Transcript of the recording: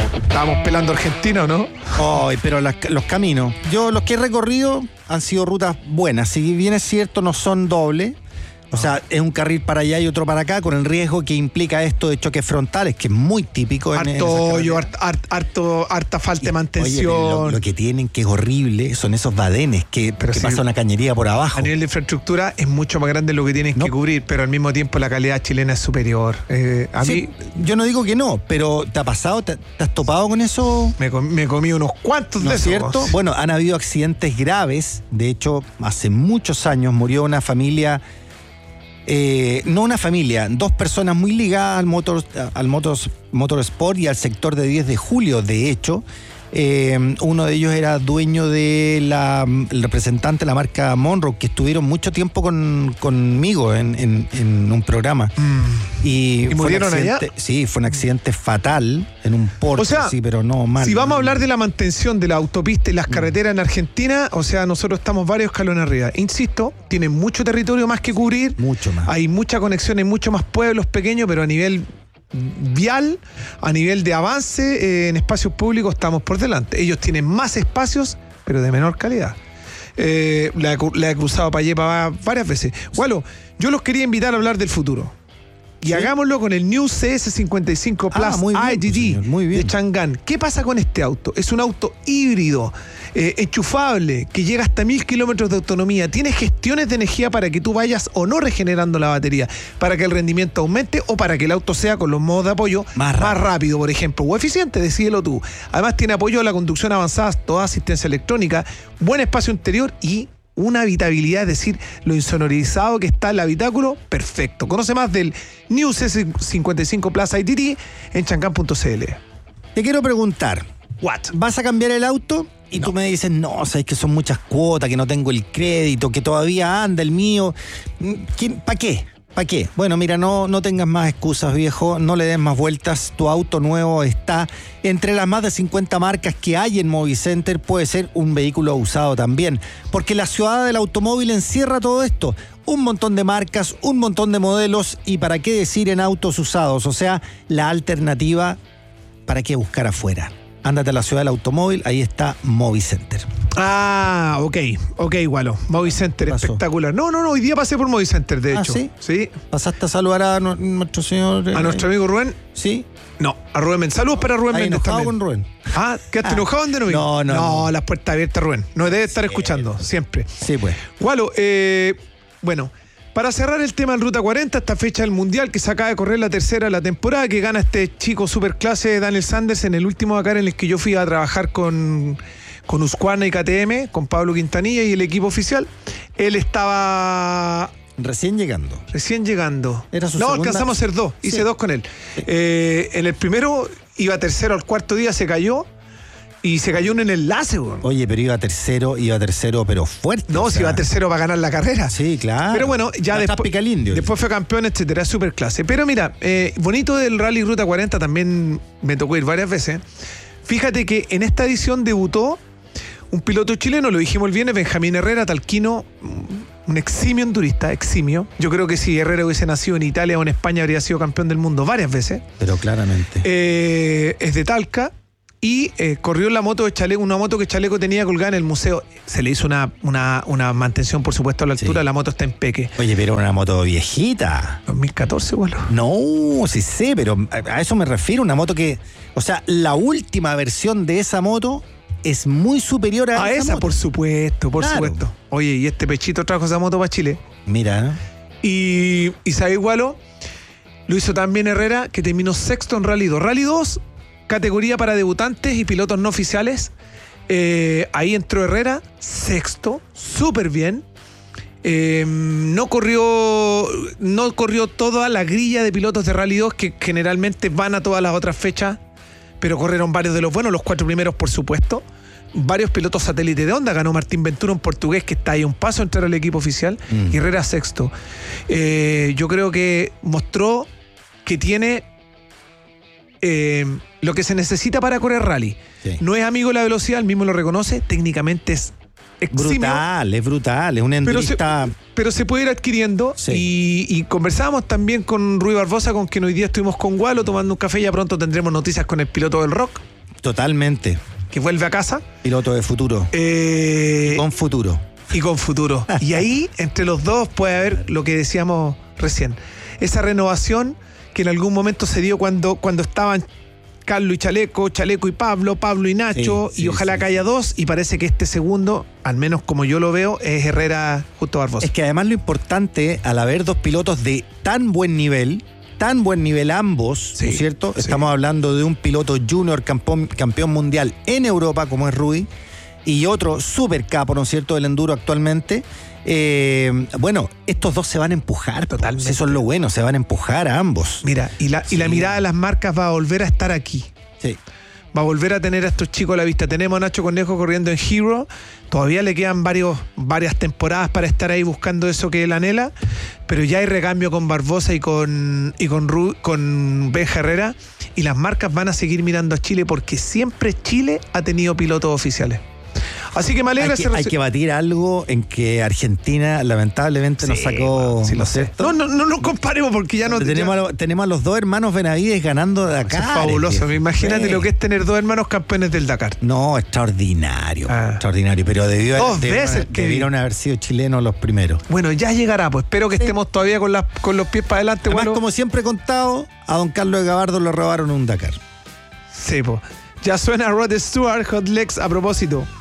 Estábamos pelando Argentina, ¿o no? Oh, pero los caminos. Yo los que he recorrido han sido rutas buenas. Si bien es cierto, no son dobles. O sea, es un carril para allá y otro para acá, con el riesgo que implica esto de choques frontales, que es muy típico. Harto hoyo, harta falta de mantención. Oye, lo que tienen, que es horrible, son esos badenes que pasa una cañería por abajo. A nivel de infraestructura es mucho más grande lo que tienen que cubrir, pero al mismo tiempo la calidad chilena es superior. Yo no digo que no, pero ¿te ha pasado? ¿Te has topado con eso? Me comí unos cuantos de esos. ¿No es cierto? Bueno, han habido accidentes graves. De hecho, hace muchos años murió una familia... no una familia, dos personas muy ligadas al motorsport y al sector de 10 de julio, de hecho. Uno de ellos era dueño el representante de la marca Monroe, que estuvieron mucho tiempo conmigo en un programa. ¿Y murieron allá? Sí, fue un accidente fatal en un Porsche, o sea, sí, pero no mal. Si vamos a hablar de la mantención de la autopista y las carreteras en Argentina, o sea, nosotros estamos varios escalones arriba. Insisto, tienen mucho territorio más que cubrir. Mucho más. Hay mucha conexión, hay mucho más pueblos pequeños, pero a nivel vial, a nivel de avance en espacios públicos estamos por delante. Ellos tienen más espacios, pero de menor calidad. La he cruzado para allá varias veces. Bueno, yo los quería invitar a hablar del futuro. Y hagámoslo con el New CS55 Plus IGT de Chang'an. ¿Qué pasa con este auto? Es un auto híbrido, enchufable, que llega hasta 1000 kilómetros de autonomía. Tiene gestiones de energía para que tú vayas o no regenerando la batería, para que el rendimiento aumente o para que el auto sea con los modos de apoyo más rápido, por ejemplo, o eficiente, decídelo tú. Además tiene apoyo a la conducción avanzada, toda asistencia electrónica, buen espacio interior y una habitabilidad, es decir, lo insonorizado que está el habitáculo, perfecto. Conoce más del New CS55 Plus IGT en chang'an.cl. Te quiero preguntar, ¿vas a cambiar el auto? Y tú me dices, no, sabes que son muchas cuotas, que no tengo el crédito, que todavía anda el mío. ¿Para qué? ¿Para qué? Bueno, mira, no tengas más excusas, viejo, no le des más vueltas. Tu auto nuevo está entre las más de 50 marcas que hay en Movicenter. Puede ser un vehículo usado también, porque la ciudad del automóvil encierra todo esto. Un montón de marcas, un montón de modelos y para qué decir en autos usados. O sea, la alternativa, ¿para qué buscar afuera? Ándate a la ciudad del automóvil, ahí está Movicenter. Ok, Gualo. Movicenter, espectacular. No, hoy día pasé por Movicenter, de hecho. ¿Sí? ¿Pasaste a saludar a nuestro señor? ¿A nuestro amigo Rubén? Sí. No, a Rubén Méndez. Saludos para Rubén Méndez enojado también. con Rubén. ¿Quedaste enojado? ¿Dónde no vi? No, las puertas abiertas, Rubén. Nos debe estar escuchando, siempre. Sí, pues. Gualo, bueno... Para cerrar el tema en Ruta 40, esta fecha del Mundial que se acaba de correr la tercera de la temporada, que gana este chico superclase Daniel Sanders en el último Dakar en el que yo fui a trabajar con Husqvarna y KTM, con Pablo Quintanilla y el equipo oficial. Él estaba... Recién llegando. Era su segunda... alcanzamos a hacer dos. Hice dos con él. Sí. En el primero iba tercero, al cuarto día se cayó. Y se cayó un enlace, güey. Oye, pero iba tercero, pero fuerte. No, si iba tercero para ganar la carrera. Sí, claro. Pero bueno, ya después fue campeón, etcétera, super clase. Pero mira, bonito del Rally Ruta 40, también me tocó ir varias veces. Fíjate que en esta edición debutó un piloto chileno, lo dijimos el viernes, Benjamín Herrera, talquino, un eximio endurista, eximio. Yo creo que si Herrera hubiese nacido en Italia o en España habría sido campeón del mundo varias veces. Pero claramente. Es de Talca. Y corrió la moto de Chaleco, una moto que Chaleco tenía colgada en el museo. Se le hizo una mantención, por supuesto, a la altura. Sí. La moto está en peque. Oye, pero una moto viejita. 2014, bueno. No, sí sé, pero a eso me refiero. Una moto que... O sea, la última versión de esa moto es muy superior a esa moto. Por supuesto. Oye, y este pechito trajo esa moto para Chile. Mira. Y ¿sabes, Gualo? Lo hizo también Herrera, que terminó sexto en Rally 2. Rally 2... categoría para debutantes y pilotos no oficiales. Ahí entró Herrera, sexto, súper bien. No corrió toda la grilla de pilotos de Rally 2 que generalmente van a todas las otras fechas, pero corrieron varios de los buenos, los 4 primeros por supuesto. Varios pilotos satélite de Honda, ganó Martín Ventura, un portugués que está ahí a un paso a entrar al equipo oficial, y Herrera sexto. Yo creo que mostró que tiene lo que se necesita para correr rally. Sí. No es amigo de la velocidad, él mismo lo reconoce, técnicamente es eximio. Es brutal, es un endurista. Pero se puede ir adquiriendo. Sí. Y conversábamos también con Rui Barbosa, con quien hoy día estuvimos con Gualo tomando un café. Ya pronto tendremos noticias con el piloto del Rock. Totalmente. que vuelve a casa. Piloto de futuro. Con futuro. Y con futuro. Y ahí, entre los dos, puede haber lo que decíamos recién. Esa renovación que en algún momento se dio cuando estaban Carlos y Chaleco y Pablo y Nacho, y ojalá que haya dos, y parece que este segundo, al menos como yo lo veo, es Herrera Justo Barbosa. Es que además lo importante, al haber dos pilotos de tan buen nivel ambos, ¿no es cierto? Sí. Estamos hablando de un piloto junior campeón mundial en Europa, como es Rui, y otro super capo, ¿no es cierto?, del enduro actualmente. Bueno, estos dos se van a empujar. Totalmente. Eso es lo bueno, se van a empujar a ambos. Mira, y la mirada de las marcas va a volver a estar aquí. Sí. Va a volver a tener a estos chicos a la vista. Tenemos a Nacho Cornejo corriendo en Hero. Todavía le quedan varias temporadas para estar ahí buscando eso que él anhela. Pero ya hay recambio con Barbosa y con Benja Herrera. Y las marcas van a seguir mirando a Chile porque siempre Chile ha tenido pilotos oficiales. Así que me alegra. Hay que batir algo en que Argentina lamentablemente nos sacó. Sí, lo sé. No nos comparemos porque ya no tenemos a los dos hermanos Benavides ganando Dakar. Es fabuloso. Imagínate lo que es tener dos hermanos campeones del Dakar. No, extraordinario. Extraordinario. Pero debieron haber sido chilenos los primeros. Bueno, ya llegará, pues espero que estemos todavía con los pies para adelante. Además, como siempre he contado, a don Carlos de Gabardo le robaron un Dakar. Sí, pues. Ya suena Rod Stewart, Hot Legs a propósito.